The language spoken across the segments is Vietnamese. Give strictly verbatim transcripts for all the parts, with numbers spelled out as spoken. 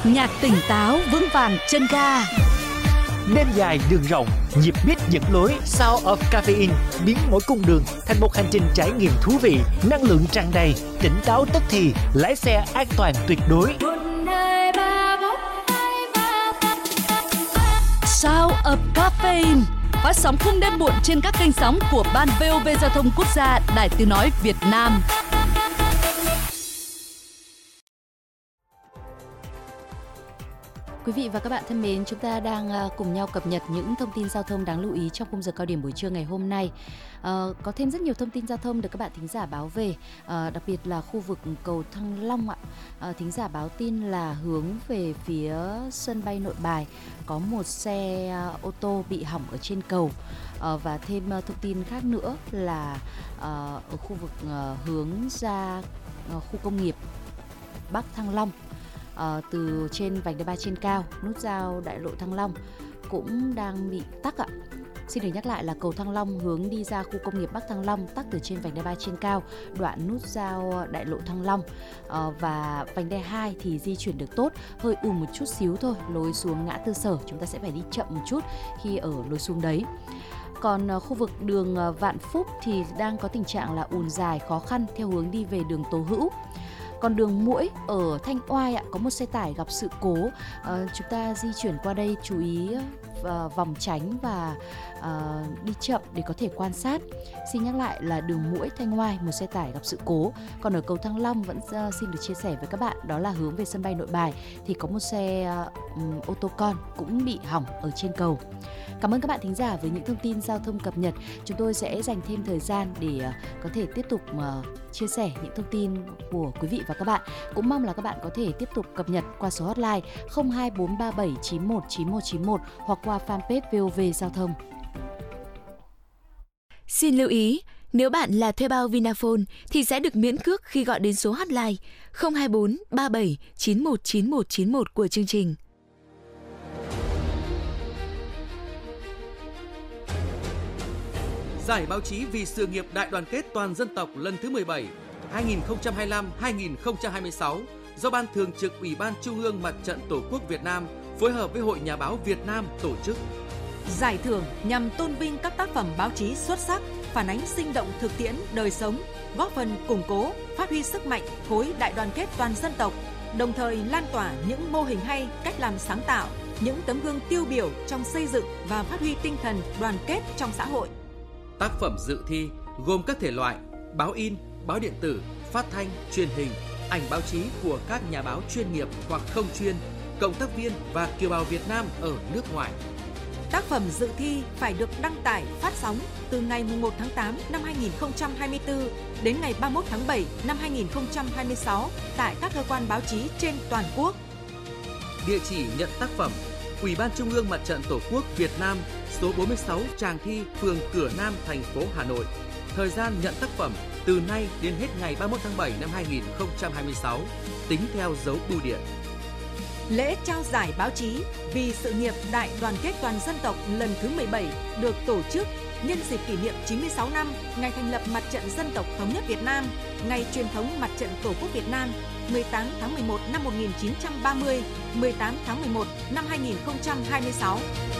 nhạc tỉnh táo vững vàng chân ga. Đêm dài đường rộng, nhịp beat dẫn lối. Sound of Caffeine biến mỗi cung đường thành một hành trình trải nghiệm thú vị, năng lượng tràn đầy, tỉnh táo tức thì, lái xe an toàn tuyệt đối. Sound of Caffeine phát sóng khung đêm muộn trên các kênh sóng của Ban vê o vê Giao thông Quốc gia, Đài Tiếng nói Việt Nam. Quý vị và các bạn thân mến, chúng ta đang cùng nhau cập nhật những thông tin giao thông đáng lưu ý trong khung giờ cao điểm buổi trưa ngày hôm nay. À, có thêm rất nhiều thông tin giao thông được các bạn thính giả báo về, à, đặc biệt là khu vực cầu Thăng Long ạ. À, thính giả báo tin là hướng về phía sân bay Nội Bài có một xe ô tô bị hỏng ở trên cầu. À, và thêm thông tin khác nữa là à, ở khu vực à, hướng ra à, khu công nghiệp Bắc Thăng Long. À, từ trên vành đai ba trên cao, nút giao đại lộ Thăng Long cũng đang bị tắc ạ. Xin được nhắc lại là cầu Thăng Long hướng đi ra khu công nghiệp Bắc Thăng Long tắc từ trên vành đai ba trên cao, đoạn nút giao đại lộ Thăng Long. À, và vành đai hai thì di chuyển được tốt, hơi ùn một chút xíu thôi, lối xuống ngã tư Sở chúng ta sẽ phải đi chậm một chút khi ở lối xuống đấy. Còn uh, khu vực đường uh, Vạn Phúc thì đang có tình trạng là ùn dài khó khăn theo hướng đi về đường Tố Hữu. Còn đường Muỗi ở Thanh Oai ạ, có một xe tải gặp sự cố, à, chúng ta di chuyển qua đây chú ý uh, vòng tránh và uh, đi chậm để có thể quan sát. Xin nhắc lại là đường Muỗi Thanh Oai, một xe tải gặp sự cố. Còn ở cầu Thăng Long vẫn uh, xin được chia sẻ với các bạn, đó là hướng về sân bay Nội Bài thì có một xe uh, um, ô tô con cũng bị hỏng ở trên cầu. Cảm ơn các bạn thính giả với những thông tin giao thông cập nhật. Chúng tôi sẽ dành thêm thời gian để uh, có thể tiếp tục uh, chia sẻ những thông tin của quý vị và các bạn. Cũng mong là các bạn có thể tiếp tục cập nhật qua số hotline không hai bốn ba bảy chín một chín một chín một hoặc qua fanpage vê o vê Giao thông. Xin lưu ý, nếu bạn là thuê bao Vinaphone thì sẽ được miễn cước khi gọi đến số hotline không hai bốn ba bảy chín một chín một chín một của chương trình. Giải báo chí vì sự nghiệp đại đoàn kết toàn dân tộc lần thứ mười bảy, hai nghìn không trăm hai mươi lăm đến hai nghìn không trăm hai mươi sáu do Ban Thường trực Ủy ban Trung ương Mặt trận Tổ quốc Việt Nam phối hợp với Hội Nhà báo Việt Nam tổ chức. Giải thưởng nhằm tôn vinh các tác phẩm báo chí xuất sắc, phản ánh sinh động thực tiễn đời sống, góp phần củng cố, phát huy sức mạnh khối đại đoàn kết toàn dân tộc, đồng thời lan tỏa những mô hình hay, cách làm sáng tạo, những tấm gương tiêu biểu trong xây dựng và phát huy tinh thần đoàn kết trong xã hội. Tác phẩm dự thi gồm các thể loại báo in, báo điện tử, phát thanh, truyền hình, ảnh báo chí của các nhà báo chuyên nghiệp hoặc không chuyên, cộng tác viên và kiều bào Việt Nam ở nước ngoài. Tác phẩm dự thi phải được đăng tải, phát sóng từ ngày mùng một tháng tám năm hai nghìn không trăm hai mươi tư đến ngày ba mươi mốt tháng bảy năm hai nghìn không trăm hai mươi sáu tại các cơ quan báo chí trên toàn quốc. Địa chỉ nhận tác phẩm: Ủy ban Trung ương Mặt trận Tổ quốc Việt Nam, số bốn mươi sáu Tràng Thi, phường Cửa Nam, thành phố Hà Nội. Thời gian nhận tác phẩm từ nay đến hết ngày ba mươi mốt tháng bảy năm hai nghìn không trăm hai mươi sáu, tính theo dấu bưu điện. Lễ trao giải báo chí vì sự nghiệp đại đoàn kết toàn dân tộc lần thứ mười bảy được tổ chức nhân dịp kỷ niệm chín mươi sáu năm ngày thành lập Mặt trận Dân tộc Thống nhất Việt Nam, ngày truyền thống Mặt trận Tổ quốc Việt Nam mười tám tháng mười một năm một nghìn chín trăm ba mươi, mười tám tháng mười một năm hai nghìn không trăm hai mươi sáu.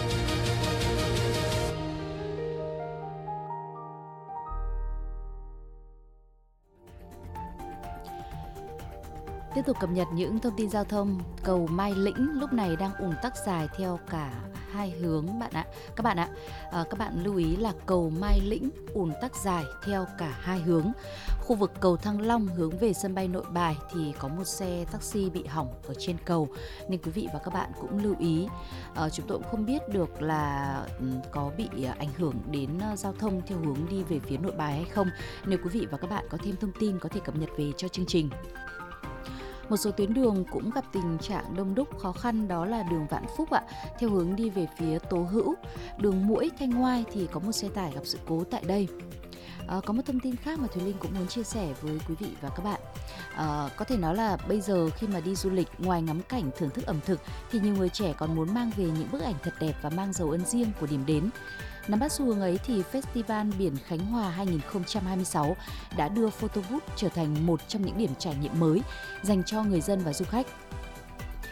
Tiếp tục cập nhật những thông tin giao thông. Cầu Mai Lĩnh lúc này đang ùn tắc dài theo cả hai hướng bạn ạ. Các bạn ạ, à, các bạn lưu ý là cầu Mai Lĩnh ùn tắc dài theo cả hai hướng. Khu vực cầu Thăng Long hướng về sân bay Nội Bài thì có một xe taxi bị hỏng ở trên cầu, nên quý vị và các bạn cũng lưu ý. À, chúng tôi cũng không biết được là có bị ảnh hưởng đến giao thông theo hướng đi về phía Nội Bài hay không. Nếu quý vị và các bạn có thêm thông tin có thể cập nhật về cho chương trình. Một số tuyến đường cũng gặp tình trạng đông đúc khó khăn, đó là đường Vạn Phúc ạ, theo hướng đi về phía Tố Hữu. Đường Muỗi Thanh Oai thì có một xe tải gặp sự cố tại đây. À, có một thông tin khác mà Thùy Linh cũng muốn chia sẻ với quý vị và các bạn. À, có thể nói là bây giờ khi mà đi du lịch, ngoài ngắm cảnh, thưởng thức ẩm thực thì nhiều người trẻ còn muốn mang về những bức ảnh thật đẹp và mang dấu ấn riêng của điểm đến. Nắm bắt xu hướng ấy thì Festival Biển Khánh Hòa hai nghìn không trăm hai mươi sáu đã đưa photo booth trở thành một trong những điểm trải nghiệm mới dành cho người dân và du khách.